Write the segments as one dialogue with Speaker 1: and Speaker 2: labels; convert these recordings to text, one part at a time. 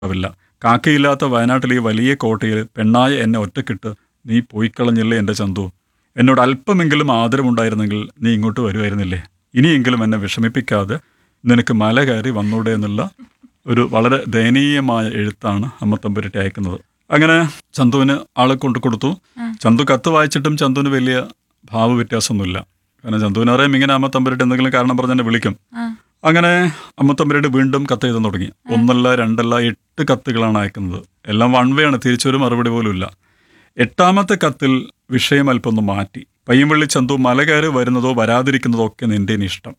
Speaker 1: ാവില്ല. കാക്കയില്ലാത്ത വയനാട്ടിലെ ഈ വലിയ കോട്ടയിൽ പെണ്ണായ എന്നെ ഒറ്റക്കിട്ട് നീ പോയിക്കളഞ്ഞില്ലേ എൻ്റെ ചന്തു. എന്നോട് അല്പമെങ്കിലും ആദരവുണ്ടായിരുന്നെങ്കിൽ നീ ഇങ്ങോട്ട് വരുമായിരുന്നില്ലേ. ഇനിയെങ്കിലും എന്നെ വിഷമിപ്പിക്കാതെ നിനക്ക് മല കയറി വന്നൂടെ എന്നുള്ള ഒരു വളരെ ദയനീയമായ എഴുത്താണ് അമ്മ തമ്പുരാട്ടി അയക്കുന്നത്. അങ്ങനെ ചന്തുവിന് ആളെ കൊണ്ട് കൊടുത്തു. ചന്തു കത്ത് വായിച്ചിട്ടും ചന്തുവിന് വലിയ ഭാവ വ്യത്യാസമൊന്നുമില്ല. കാരണം ചന്തുവിനറിയാം ഇങ്ങനെ അമ്മ തമ്പുരാട്ടി എന്തെങ്കിലും കാരണം പറഞ്ഞ് എന്നെ വിളിക്കും. അങ്ങനെ അമ്മ തമ്പുരാട്ടി വീണ്ടും കത്ത് എഴുതാൻ തുടങ്ങി. 1 2 8 കത്തുകളാണ് അയക്കുന്നത്. എല്ലാം വൺ വേ ആണ്, തിരിച്ചൊരു മറുപടി പോലും ഇല്ല. 8ാമത്തെ കത്തിൽ വിഷയം അല്പം ഒന്ന് മാറ്റി. പയ്യൻവള്ളി ചന്തു മല കയറി വരുന്നതോ വരാതിരിക്കുന്നതോ ഒക്കെ നിന്റെ ഇഷ്ടം.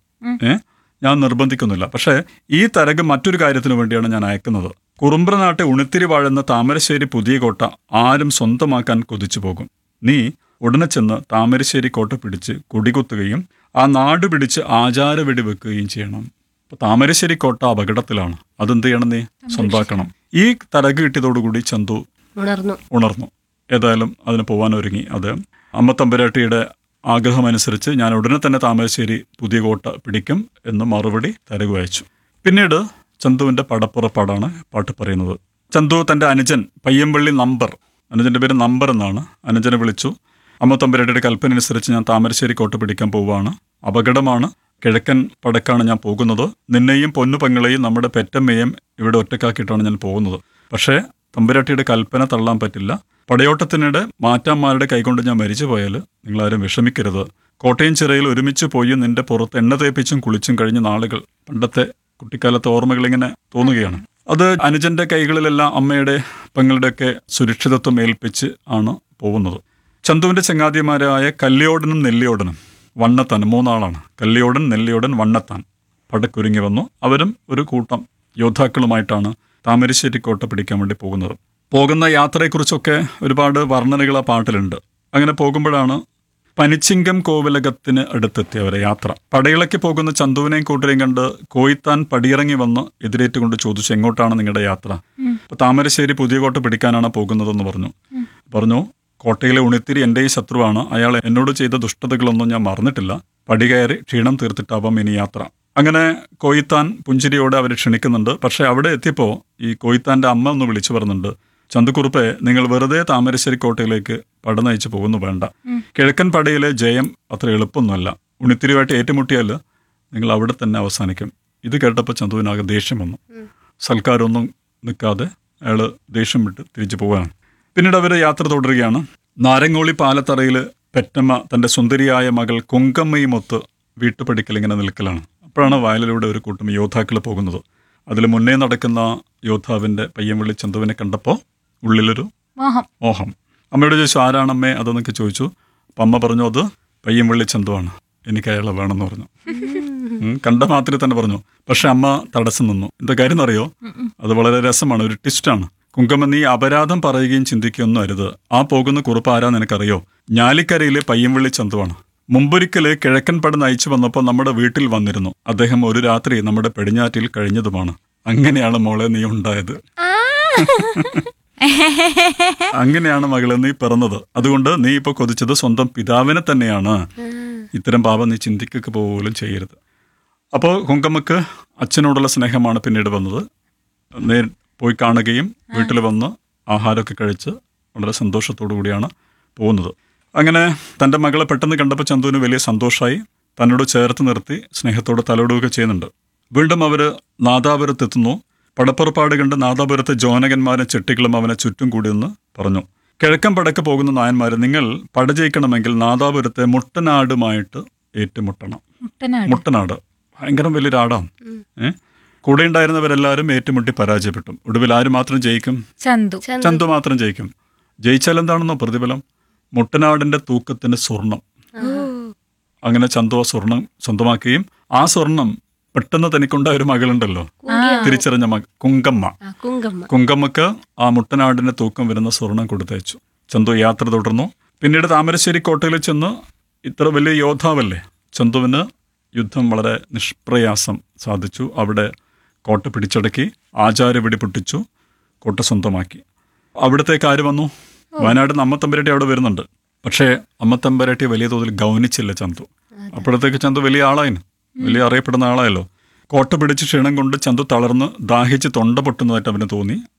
Speaker 1: ഞാൻ നിർബന്ധിക്കുന്നില്ല. പക്ഷേ ഈ തരക് മറ്റൊരു കാര്യത്തിനു വേണ്ടിയാണ് ഞാൻ അയക്കുന്നത്. കുറുമ്പ്രനാട്ടെ ഉണിത്തിരി വാഴുന്ന താമരശ്ശേരി പുതിയ കോട്ട ആരും സ്വന്തമാക്കാൻ കൊതിച്ചു പോകും. നീ ഉടനെ ചെന്ന് താമരശ്ശേരി കോട്ട പിടിച്ച് കുടികുത്തുകയും ആ നാട് പിടിച്ച് ആചാര വെടിവെക്കുകയും ചെയ്യണം. അപ്പോൾ താമരശ്ശേരി കോട്ട അപകടത്തിലാണ്. അതെന്ത് ചെയ്യണം? നീ സ്വന്തമാക്കണം. ഈ തരക് കിട്ടിയതോടുകൂടി ചന്തു ഉണർന്നു. ഏതായാലും അതിന് പോകാൻ ഒരുങ്ങി. അത് അമ്മ തമ്പുരാട്ടിയുടെ ആഗ്രഹമനുസരിച്ച് ഞാൻ ഉടനെ തന്നെ താമരശ്ശേരി പുതിയ കോട്ട പിടിക്കും എന്ന് മറുപടി തരക് അയച്ചു. പിന്നീട് ചന്തുവിൻ്റെ പടപ്പുറപ്പാടാണ് പാട്ട് പറയുന്നത്. ചന്തു തൻ്റെ അനുജൻ പയ്യൻവള്ളി നമ്പർ, അനുജൻ്റെ പേര് നമ്പർ എന്നാണ്, അനുജനെ വിളിച്ചു. അമ്മ തമ്പുരാട്ടിയുടെ കൽപ്പന അനുസരിച്ച് ഞാൻ താമരശ്ശേരി കോട്ട പിടിക്കാൻ പോവുകയാണ്. അപകടമാണ്, കിഴക്കൻ പടക്കാണ് ഞാൻ പോകുന്നത്. നിന്നെയും പൊന്നു പെങ്ങളെയും നമ്മുടെ പെറ്റമ്മയും ഇവിടെ ഒറ്റക്കാക്കിയിട്ടാണ് ഞാൻ പോകുന്നത്. പക്ഷേ തമ്പുരാട്ടിയുടെ കൽപ്പന തള്ളാൻ പറ്റില്ല. പടയോട്ടത്തിനിടെ മാറ്റാന്മാരുടെ കൈകൊണ്ട് ഞാൻ മരിച്ചു പോയാൽ നിങ്ങളാരും വിഷമിക്കരുത്. കോട്ടയം ചിറയിൽ ഒരുമിച്ച് പോയി നിന്റെ പുറത്ത് എണ്ണ തേപ്പിച്ചും കുളിച്ചും കഴിഞ്ഞ നാളുകൾ, പണ്ടത്തെ കുട്ടിക്കാലത്തെ ഓർമ്മകളിങ്ങനെ തോന്നുകയാണ്. അത് അനുജന്റെ കൈകളിലെല്ലാം അമ്മയുടെ പെങ്ങളുടെയൊക്കെ സുരക്ഷിതത്വം ഏൽപ്പിച്ച് ആണ് പോകുന്നത്. ചന്തുവിന്റെ ചങ്ങാതിമാരായ കല്ലിയോടനും നെല്ലിയോടനും വണ്ണത്താൻ 3 ആളാണ്. കല്ലിയോടൻ, നെല്ലിയോടൻ, വണ്ണത്താൻ പടക്കൊരുങ്ങി വന്നു. അവരും ഒരു കൂട്ടം യോദ്ധാക്കളുമായിട്ടാണ് താമരശ്ശേരി കോട്ട പിടിക്കാൻ വേണ്ടി പോകുന്നത്. പോകുന്ന യാത്രയെക്കുറിച്ചൊക്കെ ഒരുപാട് വർണ്ണനകൾ ആ പാട്ടിലുണ്ട്. അങ്ങനെ പോകുമ്പോഴാണ് പനിച്ചിങ്കം കോവിലകത്തിന് അടുത്തെത്തിയവരെ യാത്ര. പടയിളക്കി പോകുന്ന ചന്തുവിനെയും കൂട്ടരെയും കണ്ട് കോയിത്താൻ പടിയിറങ്ങി വന്ന് എതിരേറ്റുകൊണ്ട് ചോദിച്ചു, എങ്ങോട്ടാണ് നിങ്ങളുടെ യാത്ര? അപ്പോൾ താമരശ്ശേരി പുതിയ കോട്ട പിടിക്കാനാണ് പോകുന്നതെന്ന് പറഞ്ഞു. കോട്ടയിലെ ഉണിത്തിരി എൻ്റെ ഈ ശത്രുവാണ്. അയാൾ എന്നോട് ചെയ്ത ദുഷ്ടതകളൊന്നും ഞാൻ മറന്നിട്ടില്ല. പടി കയറി ക്ഷീണം തീർത്തിട്ടാവാം ഇനി യാത്ര. അങ്ങനെ കോയിത്താൻ പുഞ്ചിരിയോടെ അവരെ ക്ഷണിക്കുന്നുണ്ട്. പക്ഷെ അവിടെ എത്തിയപ്പോൾ ഈ കോയിത്താൻ്റെ അമ്മ ഒന്ന് വിളിച്ചു പറയുന്നുണ്ട്, ചന്തുക്കുറുപ്പെ, നിങ്ങൾ വെറുതെ താമരശ്ശേരി കോട്ടയിലേക്ക് പട നയിച്ചു പോകുന്നു വേണ്ട. കിഴക്കൻ പടയിലെ ജയം അത്ര എളുപ്പമൊന്നുമല്ല. ഉണിത്തിരിയുമായിട്ട് ഏറ്റുമുട്ടിയാൽ നിങ്ങൾ അവിടെ തന്നെ അവസാനിക്കും. ഇത് കേട്ടപ്പോൾ ചന്തുവിനാകെ ദേഷ്യം വന്നു. സൽക്കാരമൊന്നും നിൽക്കാതെ അയാൾ ദേഷ്യം വിട്ട് തിരിച്ചു പോകാനാണ്. പിന്നീട് അവർ യാത്ര തുടരുകയാണ്. നാരങ്ങോളി പാലത്തറയിൽ പെറ്റമ്മ തൻ്റെ സുന്ദരിയായ മകൾ കുങ്കമ്മയുമൊത്ത് വീട്ടുപടിക്കൽ ഇങ്ങനെ നിൽക്കലാണ്. അപ്പോഴാണ് വയലിലൂടെ ഒരു കൂട്ടം യോദ്ധാക്കൾ പോകുന്നത്. അതിൽ മുന്നേ നടക്കുന്ന യോദ്ധാവിൻ്റെ പയ്യൻവള്ളി ചന്തുവിനെ കണ്ടപ്പോൾ ഉള്ളിലൊരു മോഹം. അമ്മയോട് ചോദിച്ചു, ആരാണമ്മേ അതെന്നൊക്കെ ചോദിച്ചു. അപ്പം അമ്മ പറഞ്ഞു, അത് പയ്യൻവള്ളി ചന്തുവാണ്, എനിക്ക് അയാളെ വേണമെന്ന് പറഞ്ഞു. കണ്ട മാത്രമേ തന്നെ പറഞ്ഞു. പക്ഷെ അമ്മ തടസ്സം നിന്നു. എന്താ കാര്യം എന്നറിയോ? അത് വളരെ രസമാണ്, ഒരു ട്വിസ്റ്റാണ്. കുങ്കമ്മ, നീ അപരാധം പറയുകയും ചിന്തിക്കുകയൊന്നും അരുത്. ആ പോകുന്ന കുറുപ്പ് ആരാ നിനക്കറിയോ? ഞാലിക്കരയിലെ പയ്യൻവള്ളി ചന്തുവാണ്. മുമ്പൊരിക്കൽ കിഴക്കൻ പട നയിച്ചു വന്നപ്പോൾ നമ്മുടെ വീട്ടിൽ വന്നിരുന്നു. അദ്ദേഹം ഒരു രാത്രി നമ്മുടെ പെടിഞ്ഞാറ്റിൽ കഴിഞ്ഞതുമാണ്. അങ്ങനെയാണ് മോളെ നീ ഉണ്ടായത്. അങ്ങനെയാണ് മകളെ നീ പിറന്നത്. അതുകൊണ്ട് നീ ഇപ്പോൾ കൊതിച്ചത് സ്വന്തം പിതാവിനെ തന്നെയാണ്. ഇത്തരം പാപം നീ ചിന്തിക്കുക പോലും ചെയ്യരുത്. അപ്പോൾ കുങ്കമ്മക്ക് അച്ഛനോടുള്ള സ്നേഹമാണ് പിന്നീട് വന്നത്. പോയി കാണുകയും വീട്ടിൽ വന്ന് ആഹാരമൊക്കെ കഴിച്ച് വളരെ സന്തോഷത്തോടു കൂടിയാണ് പോകുന്നത്. അങ്ങനെ തൻ്റെ മകളെ പെട്ടെന്ന് കണ്ടപ്പോൾ ചന്തുവിന് വലിയ സന്തോഷമായി. തന്നോട് ചേർത്ത് നിർത്തി സ്നേഹത്തോടെ തലോടുകയൊക്കെ ചെയ്യുന്നുണ്ട്. വീണ്ടും അവർ നാദാപുരത്തെത്തുന്നു. പടപ്പുറപ്പാട് കണ്ട് നാദാപുരത്തെ ജോനകന്മാരും ചെട്ടികളും അവനെ ചുറ്റും കൂടിയെന്ന് പറഞ്ഞു. കിഴക്കൻ പടക്ക് പോകുന്ന നായന്മാർ, നിങ്ങൾ പട ജയിക്കണമെങ്കിൽ നാദാപുരത്തെ മുട്ടനാടുമായിട്ട് ഏറ്റുമുട്ടണം. മുട്ടനാട് ഭയങ്കര വലിയൊരാടാണ്. കൂടെ ഉണ്ടായിരുന്നവരെല്ലാവരും ഏറ്റുമുട്ടി പരാജയപ്പെട്ടു. ഒടുവിൽ ആര് മാത്രം ജയിക്കും? ചന്തു മാത്രം ജയിക്കും. ജയിച്ചാൽ എന്താണെന്നോ പ്രതിഫലം? മുട്ടനാടിന്റെ തൂക്കത്തിന് സ്വർണം. അങ്ങനെ ചന്തു ആ സ്വർണം സ്വന്തമാക്കുകയും ആ സ്വർണം പെട്ടെന്ന് തനിക്കുണ്ടായ ഒരു മകളുണ്ടല്ലോ, തിരിച്ചറിഞ്ഞ കുങ്കമ്മക്ക് ആ മുട്ടനാടിന്റെ തൂക്കം വരുന്ന സ്വർണം കൊടുത്തയച്ചു. ചന്തു യാത്ര തുടർന്നു. പിന്നീട് താമരശ്ശേരി കോട്ടയിൽ ചെന്ന്, ഇത്ര വലിയ യോദ്ധാവല്ലേ, ചന്തുവിന് യുദ്ധം വളരെ നിഷ്പ്രയാസം സാധിച്ചു. അവിടെ കോട്ട പിടിച്ചടക്കി, ആചാര വെടി പൊട്ടിച്ചു, കോട്ട സ്വന്തമാക്കി. അവിടത്തേക്ക് ആര് വന്നു? വയനാട് അമ്മ തമ്പുരാട്ടി അവിടെ വരുന്നുണ്ട്. പക്ഷേ അമ്മ തമ്പുരാട്ടി വലിയ തോതിൽ ഗൗനിച്ചില്ല ചന്തു. അപ്പോഴത്തേക്ക് ചന്തു വലിയ ആളായിരുന്നു, വലിയ അറിയപ്പെടുന്ന ആളായല്ലോ. കോട്ട പിടിച്ച് ക്ഷീണം കൊണ്ട് ചന്തു തളർന്ന് ദാഹിച്ച് തൊണ്ട പൊട്ടുന്നതായിട്ട് അവന് തോന്നി.